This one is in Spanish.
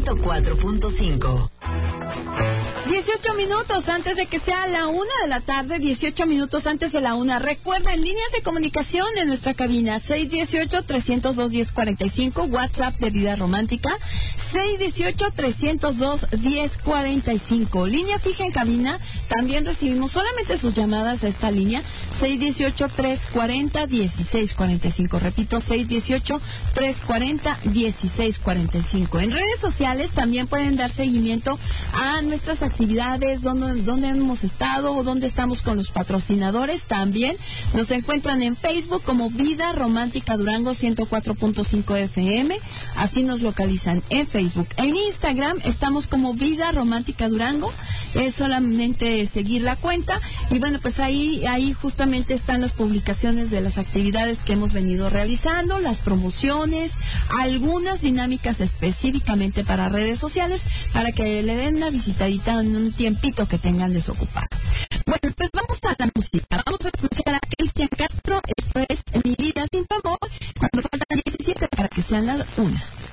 104.5. 18 minutos antes de que sea la 1 de la tarde, 18 minutos antes de la 1. Recuerden, líneas de comunicación en nuestra cabina, 618-302-1045, WhatsApp de Vida Romántica, 618-302-1045. Línea fija en cabina, también recibimos solamente sus llamadas a esta línea, 618-340-1645. Repito, 618-340-1645. En redes sociales también pueden dar seguimiento a nuestras actividades, dónde hemos estado o dónde estamos con los patrocinadores. También nos encuentran en Facebook como Vida Romántica Durango 104.5 FM, así nos localizan en Facebook. En Instagram estamos como Vida Romántica Durango, es solamente seguir la cuenta y bueno, pues ahí justamente están las publicaciones de las actividades que hemos venido realizando, las promociones, algunas dinámicas específicamente para redes sociales, para que le den una visitadita en un tiempito que tengan desocupado. Bueno, pues vamos a la música. Vamos a escuchar a Cristian Castro. Esto es Mi vida sin tu amor, cuando faltan 17 para que sean las 1.